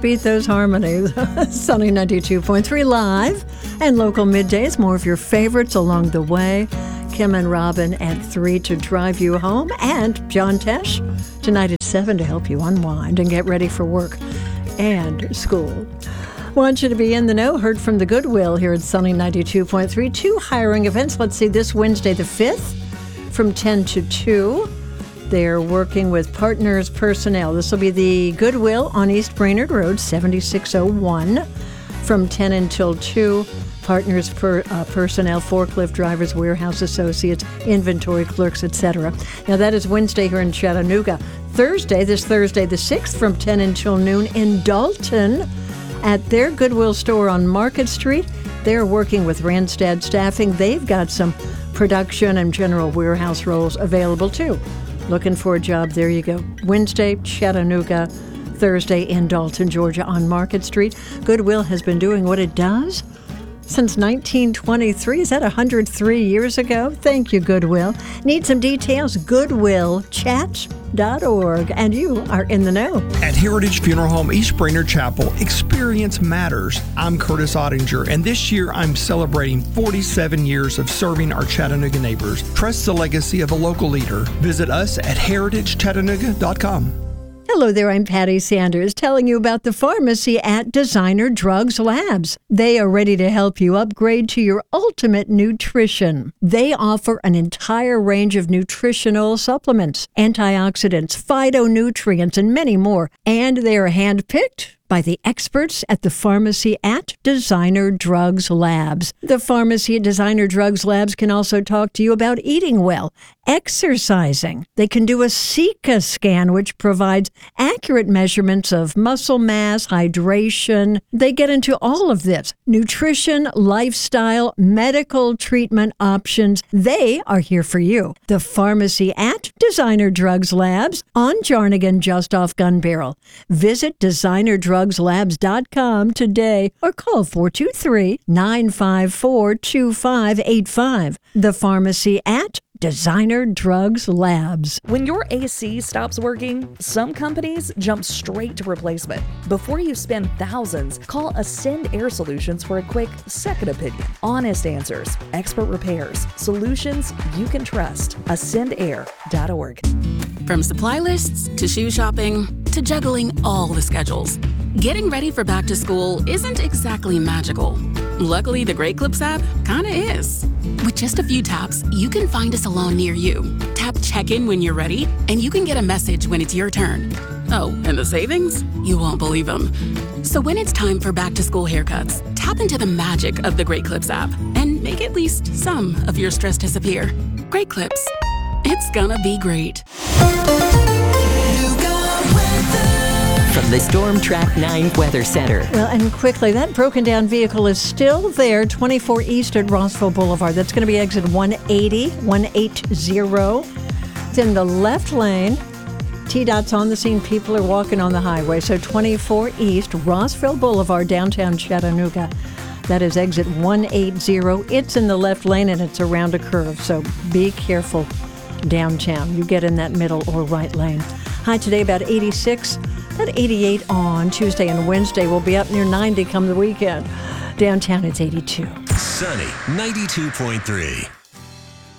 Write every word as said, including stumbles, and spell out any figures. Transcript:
Beat those harmonies. Sunny ninety-two point three live and local middays. More of your favorites along the way. Kim and Robin at three to drive you home. And John Tesh tonight at seven to help you unwind and get ready for work and school. Want you to be in the know. Heard from the Goodwill here at Sunny ninety-two point three. Two hiring events. Let's see, this Wednesday the fifth from ten to two. They're working with Partners Personnel. This will be the Goodwill on East Brainerd Road, seventy-six oh one, from ten until two. Partners per, uh, Personnel, forklift drivers, warehouse associates, inventory clerks, et cetera. Now, that is Wednesday here in Chattanooga. Thursday, this Thursday the sixth, from ten until noon in Dalton at their Goodwill store on Market Street. They're working with Randstad Staffing. They've got some production and general warehouse roles available, too. Looking for a job, there you go. Wednesday, Chattanooga. Thursday in Dalton, Georgia on Market Street. Goodwill has been doing what it does since nineteen twenty-three. Is that one hundred three years ago? Thank you, Goodwill. Need some details? goodwill chat dot org. And you are in the know. At Heritage Funeral Home East Brainerd Chapel, experience matters. I'm Curtis Ottinger, and this year I'm celebrating forty-seven years of serving our Chattanooga neighbors. Trust the legacy of a local leader. Visit us at heritage chattanooga dot com. Hello there, I'm Patty Sanders telling you about the pharmacy at Designer Drugs Labs. They are ready to help you upgrade to your ultimate nutrition. They offer an entire range of nutritional supplements, antioxidants, phytonutrients, and many more. And they are handpicked by the experts at the pharmacy at Designer Drugs Labs. The pharmacy at Designer Drugs Labs can also talk to you about eating well, exercising. They can do a Sika scan, which provides accurate measurements of muscle mass, hydration. They get into all of this. Nutrition, lifestyle, medical treatment options. They are here for you. The pharmacy at Designer Drugs Labs on Jarnigan, just off Gun Barrel. Visit Designer Drugs Labs dot com today or call four two three, nine five four, two five eight five. The pharmacy at Designer Drugs Labs. When your A C stops working, some companies jump straight to replacement. Before you spend thousands, call Ascend Air Solutions for a quick second opinion. Honest answers, expert repairs, solutions you can trust. ascend air dot org. From supply lists to shoe shopping to juggling all the schedules, getting ready for back to school isn't exactly magical. Luckily, the Great Clips app kinda is. With just a few taps, you can find a salon near you. Tap check-in when you're ready, and you can get a message when it's your turn. Oh, and the savings? You won't believe them. So when it's time for back-to-school haircuts, tap into the magic of the Great Clips app and make at least some of your stress disappear. Great Clips. It's gonna be great. From the Storm Track nine Weather Center. Well, and quickly, that broken down vehicle is still there, twenty-four East at Rossville Boulevard. That's going to be exit one eighty, one eighty. It's in the left lane. T DOT's on the scene. People are walking on the highway. So twenty-four East, Rossville Boulevard, downtown Chattanooga. That is exit one eighty. It's in the left lane and it's around a curve. So be careful downtown. You get in that middle or right lane. High today about eighty-six. About eighty-eight on Tuesday and Wednesday. We'll be up near ninety come the weekend. Downtown, it's eighty-two. Sunny ninety-two point three.